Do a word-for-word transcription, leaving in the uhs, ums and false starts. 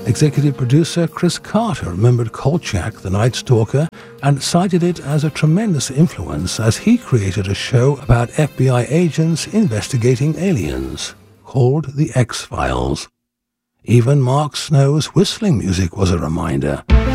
Executive producer Chris Carter remembered Kolchak, The Night Stalker, and cited it as a tremendous influence as he created a show about F B I agents investigating aliens, called The X-Files. Even Mark Snow's whistling music was a reminder.